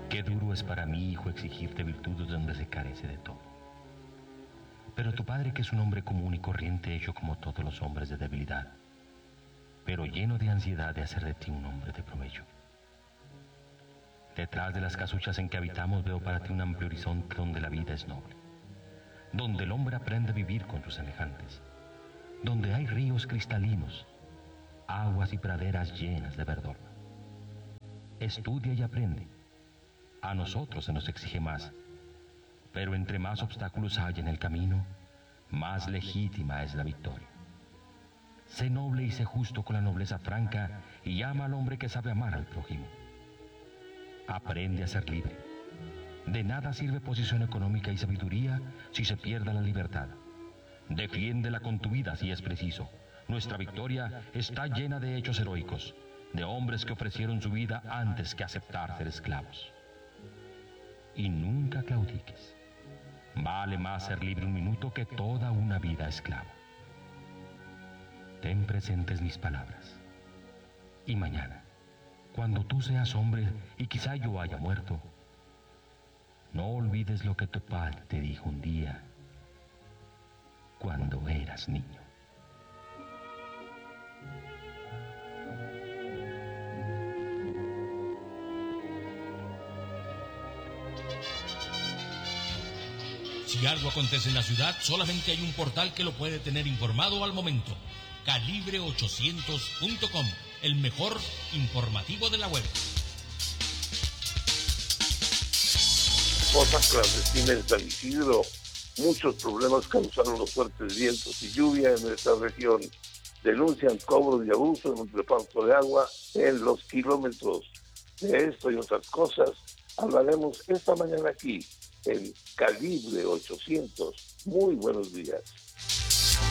Qué duro es para mí, hijo, exigirte virtudes donde se carece de todo. Pero tu padre, que es un hombre común y corriente, hecho como todos los hombres de debilidad, pero lleno de ansiedad de hacer de ti un hombre de provecho. Detrás de las casuchas en que habitamos veo para ti un amplio horizonte donde la vida es noble, donde el hombre aprende a vivir con sus semejantes, donde hay ríos cristalinos, aguas y praderas llenas de verdor. Estudia y aprende. A nosotros se nos exige más, pero entre más obstáculos hay en el camino, más legítima es la victoria. Sé noble y sé justo con la nobleza franca y ama al hombre que sabe amar al prójimo. Aprende a ser libre. De nada sirve posición económica y sabiduría si se pierde la libertad. Defiéndela con tu vida si es preciso. Nuestra victoria está llena de hechos heroicos, de hombres que ofrecieron su vida antes que aceptar ser esclavos. Y nunca claudiques. Vale más ser libre un minuto que toda una vida esclavo. Ten presentes mis palabras. Y mañana, cuando tú seas hombre y quizá yo haya muerto, no olvides lo que tu padre te dijo un día cuando eras niño. Si algo acontece en la ciudad, solamente hay un portal que lo puede tener informado al momento. Calibre800.com, el mejor informativo de la web. Fosa clandestina en San Isidro. Muchos problemas causaron los fuertes vientos y lluvia en esta región. Denuncian cobros y abuso en un reparto de agua en los kilómetros. De esto y otras cosas hablaremos esta mañana aquí en Calibre 800. Muy buenos días.